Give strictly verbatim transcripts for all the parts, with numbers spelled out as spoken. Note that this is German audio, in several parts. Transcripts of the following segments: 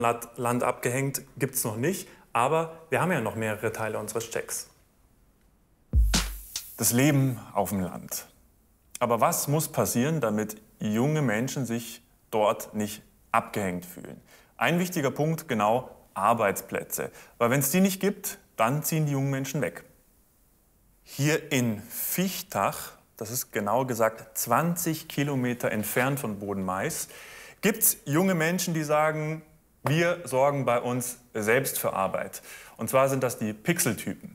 Land abgehängt gibt es noch nicht, aber wir haben ja noch mehrere Teile unseres Checks. Das Leben auf dem Land. Aber was muss passieren, damit junge Menschen sich dort nicht abgehängt fühlen? Ein wichtiger Punkt, genau, Arbeitsplätze. Weil wenn es die nicht gibt, dann ziehen die jungen Menschen weg. Hier in Vichtach, das ist genau gesagt zwanzig Kilometer entfernt von Bodenmais, gibt es junge Menschen, die sagen, wir sorgen bei uns selbst für Arbeit. Und zwar sind das die Pixeltypen.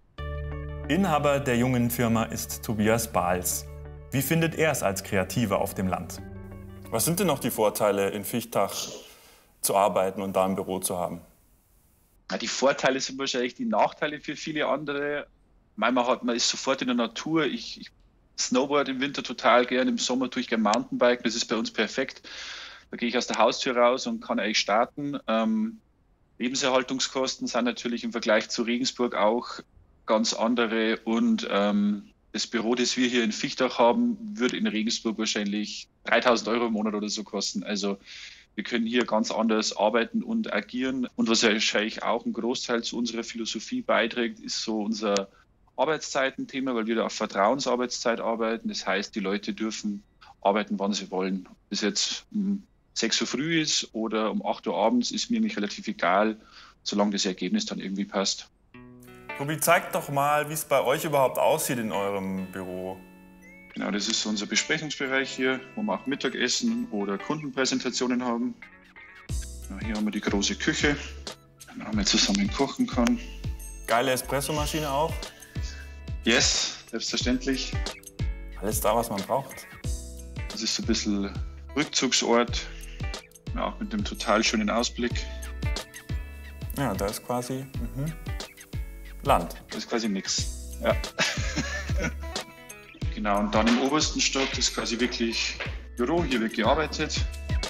Inhaber der jungen Firma ist Tobias Bahls. Wie findet er es als Kreativer auf dem Land? Was sind denn noch die Vorteile, in Vichtach zu arbeiten und da ein Büro zu haben? Ja, die Vorteile sind wahrscheinlich die Nachteile für viele andere. Manchmal hat man ist sofort in der Natur. Ich, ich snowboard im Winter total gern, im Sommer tue ich gerne Mountainbiken. Das ist bei uns perfekt. Da gehe ich aus der Haustür raus und kann eigentlich starten. Ähm, Lebenserhaltungskosten sind natürlich im Vergleich zu Regensburg auch ganz andere. Und ähm, das Büro, das wir hier in Vichtach haben, würde in Regensburg wahrscheinlich dreitausend Euro im Monat oder so kosten. Also wir können hier ganz anders arbeiten und agieren. Und was wahrscheinlich auch ein Großteil zu unserer Philosophie beiträgt, ist so unser Arbeitszeitenthema, weil wir da auf Vertrauensarbeitszeit arbeiten. Das heißt, die Leute dürfen arbeiten, wann sie wollen. Bis jetzt um sechs Uhr früh ist oder um acht Uhr abends, ist mir eigentlich relativ egal, solange das Ergebnis dann irgendwie passt. Tobi, zeigt doch mal, wie es bei euch überhaupt aussieht in eurem Büro. Genau, das ist unser Besprechungsbereich hier, wo wir auch Mittagessen oder Kundenpräsentationen haben. Ja, hier haben wir die große Küche, wo man zusammen kochen kann. Geile Espressomaschine auch. Yes, selbstverständlich. Alles da, was man braucht. Das ist so ein bisschen Rückzugsort, ja, auch mit einem total schönen Ausblick. Ja, da ist quasi mhm. Land. Das ist quasi nix. Ja. Genau, und dann im obersten Stock ist quasi wirklich Büro, hier wird gearbeitet.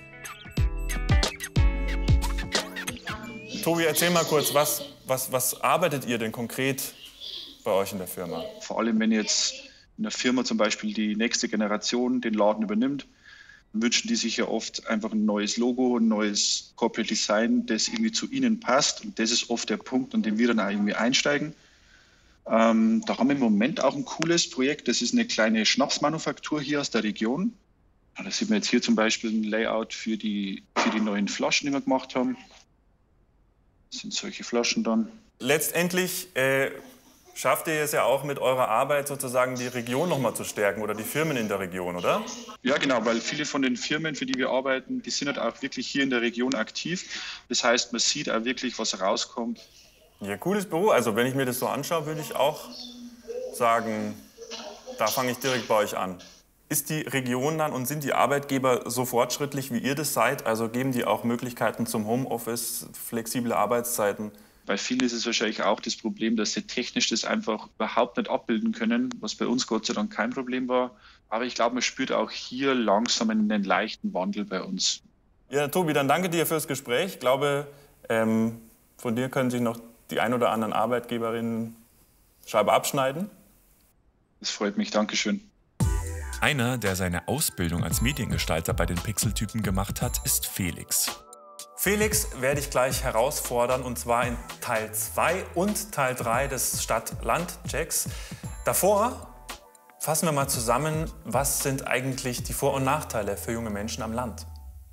Tobi, erzähl mal kurz, was, was, was arbeitet ihr denn konkret bei euch in der Firma? Vor allem, wenn jetzt in der Firma zum Beispiel die nächste Generation den Laden übernimmt, dann wünschen die sich ja oft einfach ein neues Logo, ein neues Corporate Design, das irgendwie zu ihnen passt. Und das ist oft der Punkt, an dem wir dann auch irgendwie einsteigen. Ähm, da haben wir im Moment auch ein cooles Projekt. Das ist eine kleine Schnapsmanufaktur hier aus der Region. Ja, da sieht man jetzt hier zum Beispiel ein Layout für die, für die neuen Flaschen, die wir gemacht haben. Das sind solche Flaschen dann. Letztendlich äh, schafft ihr es ja auch mit eurer Arbeit sozusagen die Region noch mal zu stärken oder die Firmen in der Region, oder? Ja, genau, weil viele von den Firmen, für die wir arbeiten, die sind halt auch wirklich hier in der Region aktiv. Das heißt, man sieht auch wirklich, was rauskommt. Ja, cooles Büro. Also wenn ich mir das so anschaue, würde ich auch sagen, da fange ich direkt bei euch an. Ist die Region dann und sind die Arbeitgeber so fortschrittlich, wie ihr das seid? Also geben die auch Möglichkeiten zum Homeoffice, flexible Arbeitszeiten? Bei vielen ist es wahrscheinlich auch das Problem, dass sie technisch das einfach überhaupt nicht abbilden können, was bei uns Gott sei Dank kein Problem war. Aber ich glaube, man spürt auch hier langsam einen leichten Wandel bei uns. Ja, Tobi, dann danke dir fürs Gespräch. Ich glaube, ähm, von dir können sich noch die ein oder anderen Arbeitgeberinnen Scheibe abschneiden. Das freut mich, Dankeschön. Einer, der seine Ausbildung als Mediengestalter bei den Pixeltypen gemacht hat, ist Felix. Felix werde ich gleich herausfordern, und zwar in Teil zwei und Teil drei des Stadt-Land-Checks. Davor fassen wir mal zusammen, was sind eigentlich die Vor- und Nachteile für junge Menschen am Land.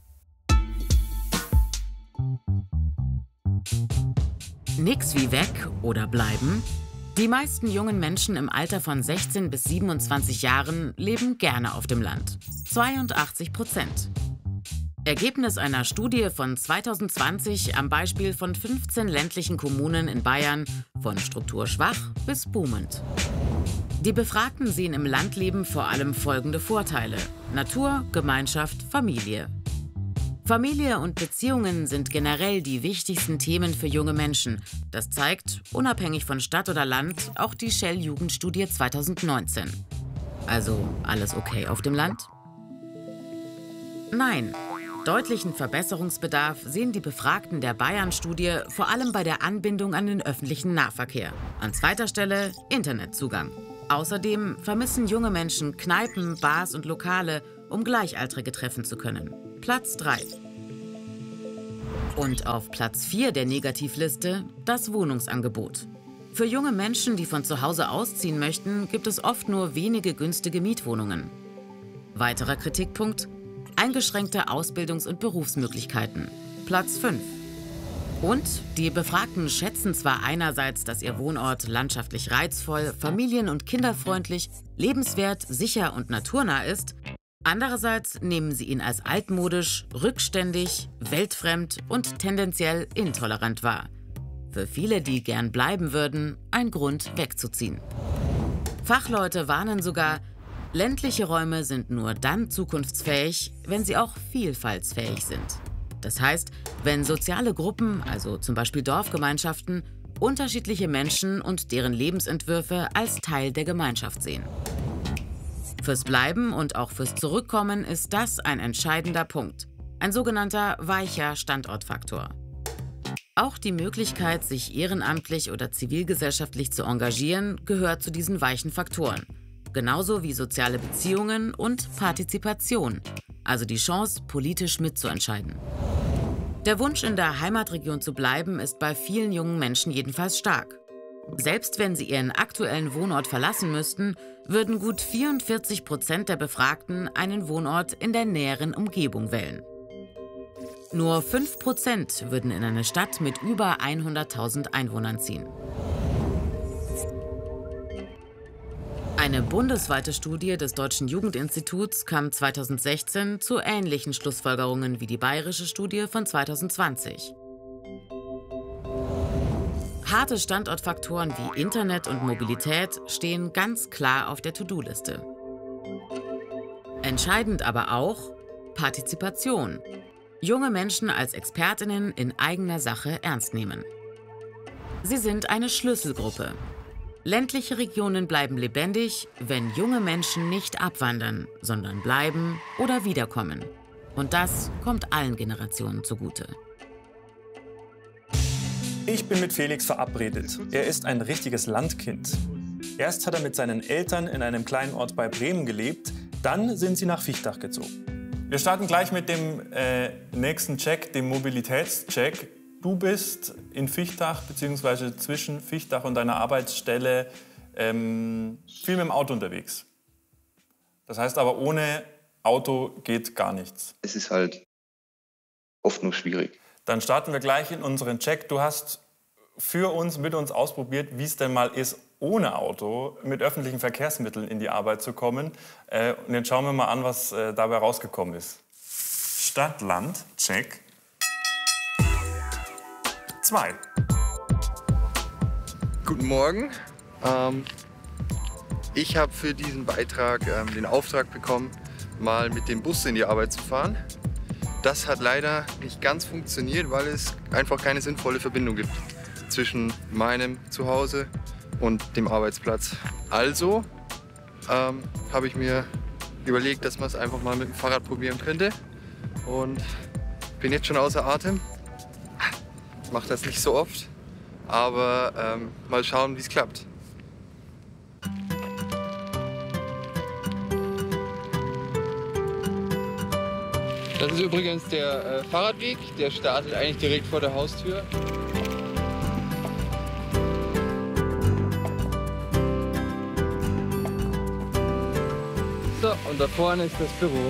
Nix wie weg oder bleiben? Die meisten jungen Menschen im Alter von sechzehn bis siebenundzwanzig Jahren leben gerne auf dem Land. zweiundachtzig Prozent. Ergebnis einer Studie von zweitausendzwanzig am Beispiel von fünfzehn ländlichen Kommunen in Bayern, von strukturschwach bis boomend. Die Befragten sehen im Landleben vor allem folgende Vorteile: Natur, Gemeinschaft, Familie. Familie und Beziehungen sind generell die wichtigsten Themen für junge Menschen. Das zeigt, unabhängig von Stadt oder Land, auch die Shell-Jugendstudie zweitausendneunzehn. Also alles okay auf dem Land? Nein. Deutlichen Verbesserungsbedarf sehen die Befragten der Bayern-Studie vor allem bei der Anbindung an den öffentlichen Nahverkehr. An zweiter Stelle Internetzugang. Außerdem vermissen junge Menschen Kneipen, Bars und Lokale, um Gleichaltrige treffen zu können. Platz drei. Und auf Platz vier der Negativliste das Wohnungsangebot. Für junge Menschen, die von zu Hause ausziehen möchten, gibt es oft nur wenige günstige Mietwohnungen. Weiterer Kritikpunkt: eingeschränkte Ausbildungs- und Berufsmöglichkeiten. Platz fünf. Und die Befragten schätzen zwar einerseits, dass ihr Wohnort landschaftlich reizvoll, familien- und kinderfreundlich, lebenswert, sicher und naturnah ist, andererseits nehmen sie ihn als altmodisch, rückständig, weltfremd und tendenziell intolerant wahr. Für viele, die gern bleiben würden, ein Grund wegzuziehen. Fachleute warnen sogar, ländliche Räume sind nur dann zukunftsfähig, wenn sie auch vielfaltsfähig sind. Das heißt, wenn soziale Gruppen, also zum Beispiel Dorfgemeinschaften, unterschiedliche Menschen und deren Lebensentwürfe als Teil der Gemeinschaft sehen. Fürs Bleiben und auch fürs Zurückkommen ist das ein entscheidender Punkt. Ein sogenannter weicher Standortfaktor. Auch die Möglichkeit, sich ehrenamtlich oder zivilgesellschaftlich zu engagieren, gehört zu diesen weichen Faktoren. Genauso wie soziale Beziehungen und Partizipation, also die Chance, politisch mitzuentscheiden. Der Wunsch, in der Heimatregion zu bleiben, ist bei vielen jungen Menschen jedenfalls stark. Selbst wenn sie ihren aktuellen Wohnort verlassen müssten, würden gut vierundvierzig Prozent der Befragten einen Wohnort in der näheren Umgebung wählen. Nur fünf Prozent würden in eine Stadt mit über hunderttausend Einwohnern ziehen. Eine bundesweite Studie des Deutschen Jugendinstituts kam zweitausendsechzehn zu ähnlichen Schlussfolgerungen wie die bayerische Studie von zweitausendzwanzig. Harte Standortfaktoren wie Internet und Mobilität stehen ganz klar auf der To-Do-Liste. Entscheidend aber auch Partizipation. Junge Menschen als Expertinnen in eigener Sache ernst nehmen. Sie sind eine Schlüsselgruppe. Ländliche Regionen bleiben lebendig, wenn junge Menschen nicht abwandern, sondern bleiben oder wiederkommen. Und das kommt allen Generationen zugute. Ich bin mit Felix verabredet. Er ist ein richtiges Landkind. Erst hat er mit seinen Eltern in einem kleinen Ort bei Bremen gelebt, dann sind sie nach Fichtach gezogen. Wir starten gleich mit dem äh, nächsten Check, dem Mobilitätscheck. Du bist in Fichtach bzw. zwischen Fichtach und deiner Arbeitsstelle ähm, viel mit dem Auto unterwegs. Das heißt aber, ohne Auto geht gar nichts. Es ist halt oft nur schwierig. Dann starten wir gleich in unseren Check. Du hast für uns, mit uns ausprobiert, wie es denn mal ist, ohne Auto mit öffentlichen Verkehrsmitteln in die Arbeit zu kommen. Äh, und jetzt schauen wir mal an, was äh, dabei rausgekommen ist. Stadt, Land, Check. Zwei. Guten Morgen. Ähm, ich habe für diesen Beitrag ähm, den Auftrag bekommen, mal mit dem Bus in die Arbeit zu fahren. Das hat leider nicht ganz funktioniert, weil es einfach keine sinnvolle Verbindung gibt zwischen meinem Zuhause und dem Arbeitsplatz. Also ähm, habe ich mir überlegt, dass man es einfach mal mit dem Fahrrad probieren könnte. Und bin jetzt schon außer Atem. Ich mache das nicht so oft, aber ähm, mal schauen, wie es klappt. Das ist übrigens der äh, Fahrradweg, der startet eigentlich direkt vor der Haustür. So, und da vorne ist das Büro.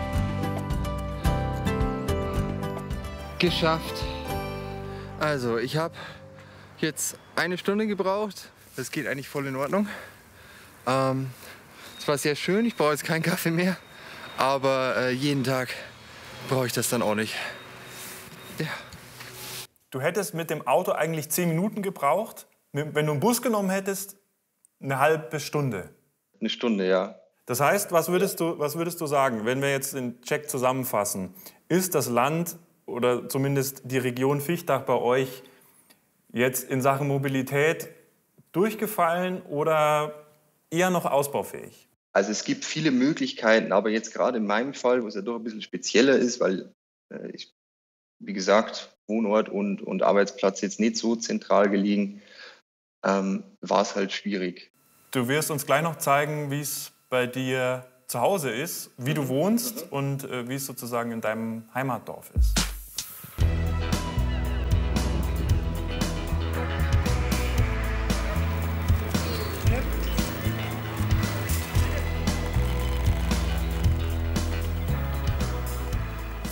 Geschafft. Also, ich habe jetzt eine Stunde gebraucht. Das geht eigentlich voll in Ordnung. Ähm, es war sehr schön, ich brauche jetzt keinen Kaffee mehr. Aber äh, jeden Tag brauche ich das dann auch nicht. Ja. Du hättest mit dem Auto eigentlich zehn Minuten gebraucht. Wenn du einen Bus genommen hättest, eine halbe Stunde. Eine Stunde, ja. Das heißt, was würdest du, was würdest du sagen, wenn wir jetzt den Check zusammenfassen? Ist das Land oder zumindest die Region Fichtach bei euch jetzt in Sachen Mobilität durchgefallen oder eher noch ausbaufähig? Also es gibt viele Möglichkeiten, aber jetzt gerade in meinem Fall, wo es ja doch ein bisschen spezieller ist, weil äh, ich, wie gesagt, Wohnort und, und Arbeitsplatz jetzt nicht so zentral gelegen, ähm, war es halt schwierig. Du wirst uns gleich noch zeigen, wie es bei dir zu Hause ist, wie du wohnst und äh, wie es sozusagen in deinem Heimatdorf ist.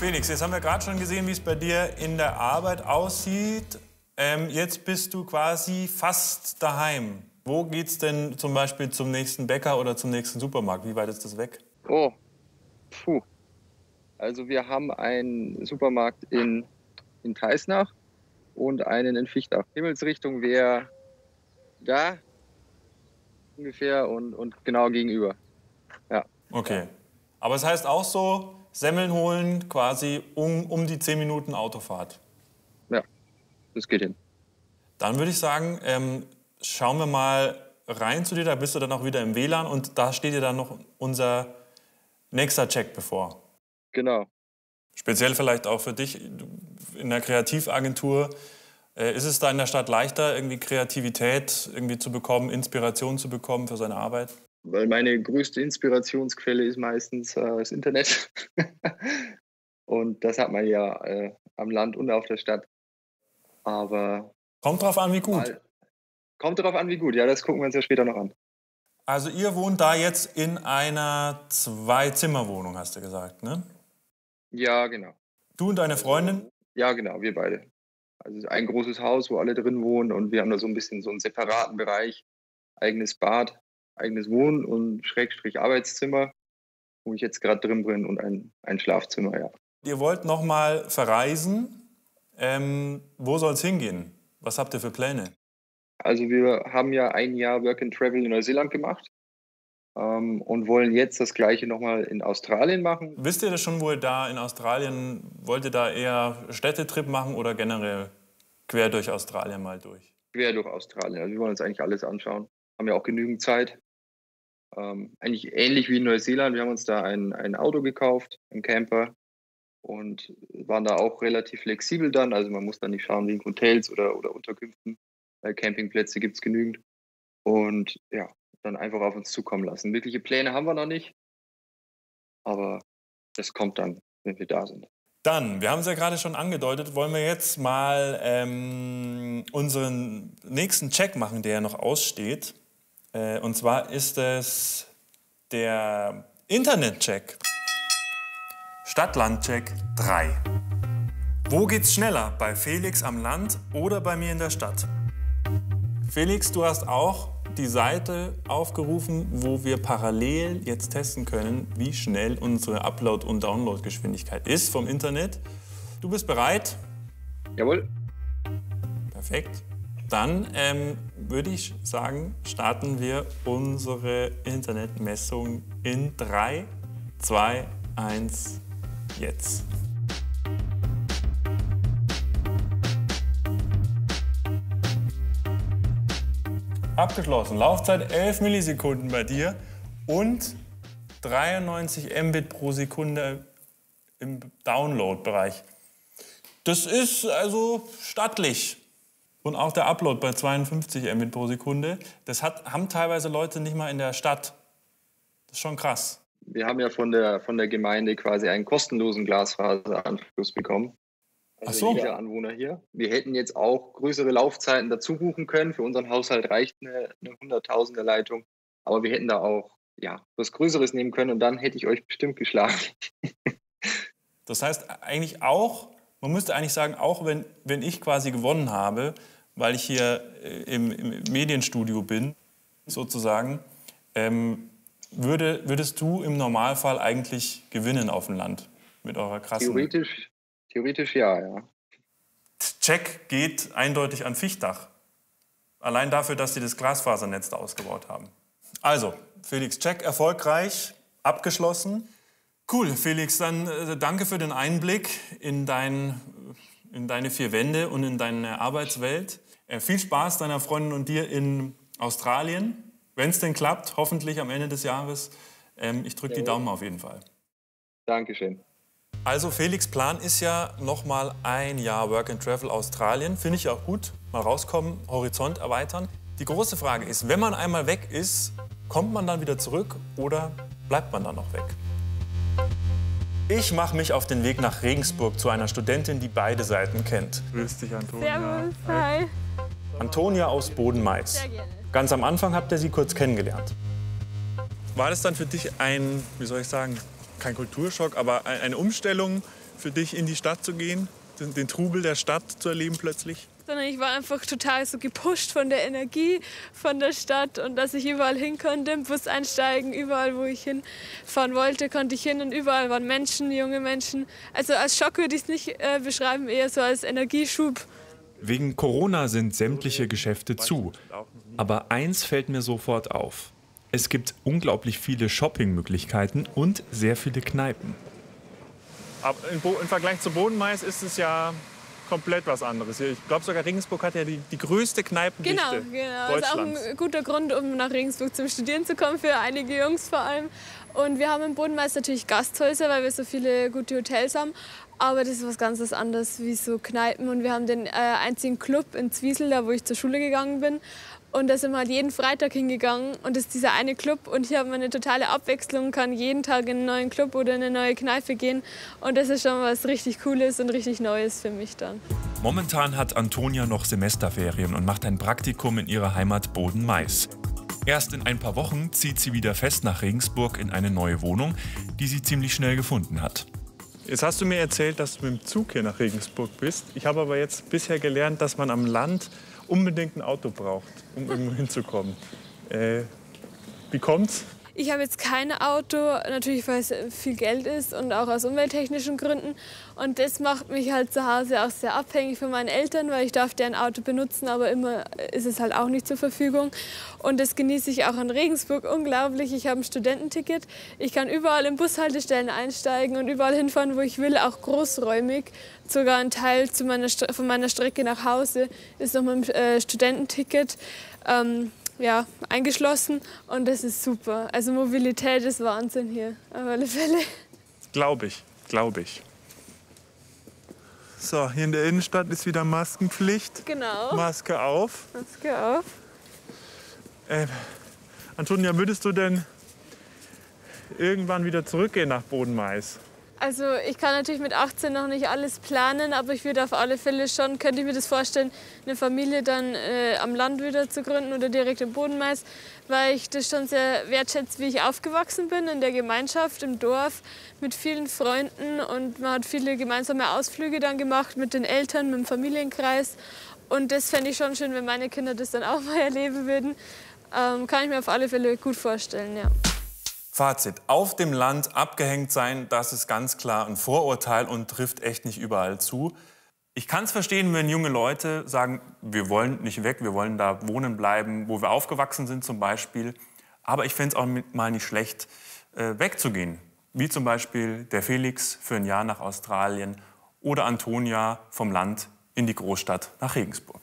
Felix, jetzt haben wir gerade schon gesehen, wie es bei dir in der Arbeit aussieht. Ähm, jetzt bist du quasi fast daheim. Wo geht's denn zum Beispiel zum nächsten Bäcker oder zum nächsten Supermarkt? Wie weit ist das weg? Oh, puh. Also wir haben einen Supermarkt in, in Teisnach und einen in Fichtach. Himmelsrichtung wäre da ungefähr und, und genau gegenüber. Ja. Okay. Aber es das heißt auch so, Semmeln holen quasi um, um die zehn Minuten Autofahrt. Ja, das geht hin. Dann würde ich sagen, ähm, schauen wir mal rein zu dir. Da bist du dann auch wieder im W L A N und da steht dir dann noch unser nächster Check bevor. Genau. Speziell vielleicht auch für dich in der Kreativagentur. Äh, ist es da in der Stadt leichter, irgendwie Kreativität irgendwie zu bekommen, Inspiration zu bekommen für seine Arbeit? Weil meine größte Inspirationsquelle ist meistens äh, das Internet. Und das hat man ja äh, am Land und auf der Stadt. Aber kommt drauf an, wie gut. Mal, kommt drauf an, wie gut. Ja, das gucken wir uns ja später noch an. Also ihr wohnt da jetzt in einer Zwei-Zimmer-Wohnung, hast du gesagt, ne? Ja, genau. Du und deine Freundin? Ja, genau, wir beide. Also ein großes Haus, wo alle drin wohnen und wir haben da so ein bisschen so einen separaten Bereich, eigenes Bad, eigenes Wohn- und Schrägstrich Arbeitszimmer, wo ich jetzt gerade drin bin und ein, ein Schlafzimmer, ja. Ihr wollt noch mal verreisen. Ähm, wo soll es hingehen? Was habt ihr für Pläne? Also wir haben ja ein Jahr Work and Travel in Neuseeland gemacht ähm, und wollen jetzt das Gleiche noch mal in Australien machen. Wisst ihr das schon, wo ihr da in Australien, wollt ihr da eher Städtetrip machen oder generell quer durch Australien mal durch? Quer durch Australien. Also wir wollen uns eigentlich alles anschauen. Haben ja auch genügend Zeit. Ähm, eigentlich ähnlich wie in Neuseeland. Wir haben uns da ein, ein Auto gekauft, einen Camper und waren da auch relativ flexibel dann. Also man muss da nicht schauen wegen Hotels oder, oder Unterkünften. Äh, Campingplätze gibt es genügend. Und ja, dann einfach auf uns zukommen lassen. Wirkliche Pläne haben wir noch nicht, aber das kommt dann, wenn wir da sind. Dann, wir haben es ja gerade schon angedeutet, wollen wir jetzt mal ähm, unseren nächsten Check machen, der ja noch aussteht. Äh, und zwar ist es der Internet-Check. Stadt-Land-Check drei. Wo geht's schneller, bei Felix am Land oder bei mir in der Stadt? Felix, du hast auch die Seite aufgerufen, wo wir parallel jetzt testen können, wie schnell unsere Upload- und Downloadgeschwindigkeit ist vom Internet. Du bist bereit? Jawohl. Perfekt. Dann ähm, würde ich sagen, starten wir unsere Internetmessung in drei, zwei, eins, jetzt. Abgeschlossen. Laufzeit elf Millisekunden bei dir und dreiundneunzig Mbit pro Sekunde im Download-Bereich. Das ist also stattlich. Und auch der Upload bei zweiundfünfzig Mbit pro Sekunde. Das hat, haben teilweise Leute nicht mal in der Stadt. Das ist schon krass. Wir haben ja von der, von der Gemeinde quasi einen kostenlosen Glasfaseranschluss bekommen. Also Ach so. jeder Anwohner hier. Wir hätten jetzt auch größere Laufzeiten dazu buchen können. Für unseren Haushalt reicht eine, eine hunderttausender Leitung. Aber wir hätten da auch ja, was Größeres nehmen können und dann hätte ich euch bestimmt geschlagen. Das heißt eigentlich auch, man müsste eigentlich sagen, auch wenn, wenn ich quasi gewonnen habe, weil ich hier im, im Medienstudio bin, sozusagen, ähm, würde, würdest du im Normalfall eigentlich gewinnen auf dem Land mit eurer krassen... Theoretisch, theoretisch ja, ja. Check geht eindeutig an Fichtach. Allein dafür, dass sie das Glasfasernetz da ausgebaut haben. Also, Felix, Check erfolgreich, abgeschlossen. Cool, Felix, dann äh, danke für den Einblick in, dein, in deine vier Wände und in deine Arbeitswelt. Äh, viel Spaß deiner Freundin und dir in Australien. Wenn es denn klappt, hoffentlich am Ende des Jahres. Ähm, ich drücke die Daumen auf jeden Fall. Dankeschön. Also Felix' Plan ist ja noch mal ein Jahr Work and Travel Australien. Finde ich auch gut. Mal rauskommen, Horizont erweitern. Die große Frage ist, wenn man einmal weg ist, kommt man dann wieder zurück oder bleibt man dann noch weg? Ich mache mich auf den Weg nach Regensburg zu einer Studentin, die beide Seiten kennt. Grüß dich, Antonia. Servus, hi. Antonia aus Bodenmais. Sehr gerne. Ganz am Anfang habt ihr sie kurz kennengelernt. War das dann für dich ein, wie soll ich sagen, kein Kulturschock, aber eine Umstellung, für dich, in die Stadt zu gehen, den, den Trubel der Stadt zu erleben plötzlich? Sondern ich war einfach total so gepusht von der Energie von der Stadt und dass ich überall hin konnte, im Bus einsteigen, überall, wo ich hinfahren wollte, konnte ich hin und überall waren Menschen, junge Menschen. Also als Schock würde ich es nicht äh, beschreiben, eher so als Energieschub. Wegen Corona sind sämtliche Geschäfte zu. Aber eins fällt mir sofort auf. Es gibt unglaublich viele Shoppingmöglichkeiten und sehr viele Kneipen. Aber im Vergleich zu Bodenmais ist es ja komplett was anderes. Ich glaube sogar, Regensburg hat ja die, die größte Kneipendichte Genau, genau. Deutschlands. Das ist auch ein guter Grund, um nach Regensburg zum Studieren zu kommen, für einige Jungs vor allem. Und wir haben im Bodenmais natürlich Gasthäuser, weil wir so viele gute Hotels haben. Aber das ist was ganz anderes wie so Kneipen. Und wir haben den äh, einzigen Club in Zwiesel, da wo ich zur Schule gegangen bin. Und da sind wir halt jeden Freitag hingegangen und das ist dieser eine Club und hier haben wir eine totale Abwechslung, kann jeden Tag in einen neuen Club oder in eine neue Kneipe gehen und das ist schon was richtig Cooles und richtig Neues für mich dann. Momentan hat Antonia noch Semesterferien und macht ein Praktikum in ihrer Heimat Boden-Mais. Erst in ein paar Wochen zieht sie wieder fest nach Regensburg in eine neue Wohnung, die sie ziemlich schnell gefunden hat. Jetzt hast du mir erzählt, dass du mit dem Zug hier nach Regensburg bist. Ich habe aber jetzt bisher gelernt, dass man am Land unbedingt ein Auto braucht, um irgendwo hinzukommen. Äh, wie kommt's? Ich habe jetzt kein Auto, natürlich weil es viel Geld ist und auch aus umwelttechnischen Gründen. Und das macht mich halt zu Hause auch sehr abhängig von meinen Eltern, weil ich darf deren Auto benutzen, aber immer ist es halt auch nicht zur Verfügung. Und das genieße ich auch in Regensburg unglaublich. Ich habe ein Studententicket. Ich kann überall in Bushaltestellen einsteigen und überall hinfahren, wo ich will, auch großräumig. Sogar ein Teil zu meiner von meiner Strecke nach Hause ist noch mit dem äh, Studententicket. Ähm, Ja, eingeschlossen und das ist super. Also Mobilität ist Wahnsinn hier, auf alle Fälle. Glaube ich, glaube ich. So, hier in der Innenstadt ist wieder Maskenpflicht. Genau. Maske auf. Maske auf. Äh, Antonia, würdest du denn irgendwann wieder zurückgehen nach Boden-Mais? Also ich kann natürlich mit achtzehn noch nicht alles planen, aber ich würde auf alle Fälle schon, könnte ich mir das vorstellen, eine Familie dann äh, am Land wieder zu gründen oder direkt im Boden-Mais, weil ich das schon sehr wertschätze, wie ich aufgewachsen bin, in der Gemeinschaft, im Dorf, mit vielen Freunden und man hat viele gemeinsame Ausflüge dann gemacht mit den Eltern, mit dem Familienkreis und das fände ich schon schön, wenn meine Kinder das dann auch mal erleben würden. Ähm, kann ich mir auf alle Fälle gut vorstellen, ja. Fazit: Auf dem Land abgehängt sein, das ist ganz klar ein Vorurteil und trifft echt nicht überall zu. Ich kann es verstehen, wenn junge Leute sagen, wir wollen nicht weg, wir wollen da wohnen bleiben, wo wir aufgewachsen sind zum Beispiel. Aber ich fände es auch mal nicht schlecht, äh, wegzugehen. Wie zum Beispiel der Felix für ein Jahr nach Australien oder Antonia vom Land in die Großstadt nach Regensburg.